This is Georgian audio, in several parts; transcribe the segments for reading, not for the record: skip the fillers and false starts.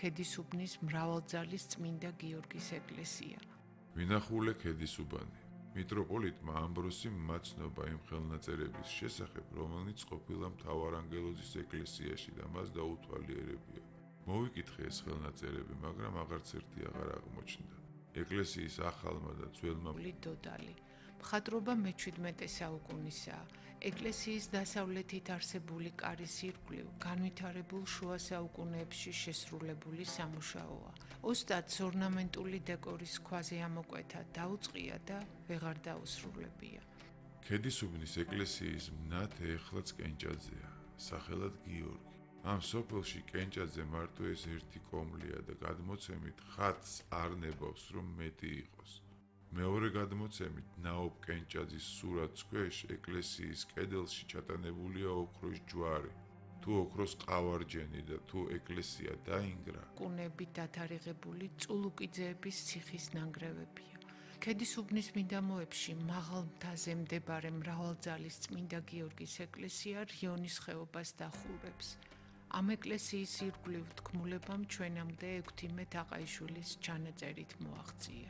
ქედისუბნის მრავალძალის წმინდა გიორგის ეკლესია. ვინახულე ქედისუბანი. მიტროპოლიტმა ამბროსიმ მაცნობა იმ ხელნაწერების შესახებ, რომელიც ყოფილა მთავარანგელოზის ეკლესიაში და მას დაუთვალიერებია. მოვიკითხე ეს ხელნაწერები, მაგრამ აღარც ერთი აღარ აღმოჩნდა. ეკლესიის ახალმა და ძველმა დოდალი. მხატვრობა მე-17 საუკუნისაა. ეკლესიის დასავლეთით არსებული კარის ირგვლივ განვითარებულ შუა საუკუნეებში შესრულებული სამუშაოა. ოსტატს ორნამენტული დეკორის ქვაზე ამოკვეთა დაუწყია და ვეღარ დაუსრულებია. ქედისუბნის ეკლესიის მნათე ეხლაც კენჭაძეა, სახელად გიორგი. ამ სოფელში კენჭაძე მარტო ეს ერთი კომლია და გადმოცემით ხატს არ ნებავს, რომ მეტი იყოს. მეორე გადმოცემით ნაობ კენჭაძის სურათს ქვეშ ეკლესიის კედელში ჩატანებულია ოქროს ჯვარი. თუ ოქროს ყავარჯენი და თუ ეკლესია დაინგრა, კუნებით დათარიღებული წულუკიძეების ციხის ნანგრევებია. ქედისუბნის მიდამოებში მაღალ მთაზე მდებარე მრავალძალის წმინდა გიორგის ეკლესია რიონის ხეობას დახურებს. ამ ეკლესიის ირგვლივ თქმულებამ ჩვენამდე ექვთიმე თაყაიშვილის ჩანაწერით მოაღწია.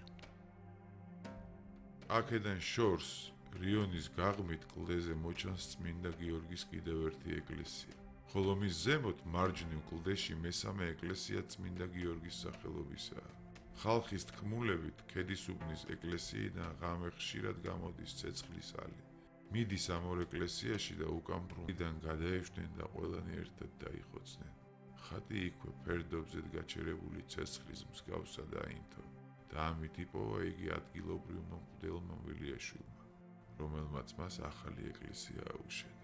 აქედან შორს რიონის გაღმით კლდეზე მოჩანს წმინდა გიორგის კიდევ ერთი ეკლესია. ხოლო მის ზემოთ მარჯვნივ კლდეში მესამე ეკლესია წმინდა გიორგის სახელობისაა. ხალხის თქმულებით ქედისუბნის ეკლესიიდან ღამე ხშირად გამოდის ცეცხლის ალი. მიდის ამ ორ ეკლესიაში და უკან ბრუნდიდან გადაეშვნენ და ყველანი ერთად დაიხოცნენ. ხატი იქვე ფერდობზედ გაჩერებული ცეცხლის მსგავსა დაინთო და ამით იპოვა იგი ადგილობრივმა მღვდელმა ვილიაშვილმა, რომელმაც მას ახალი ეკლესია აუშენა.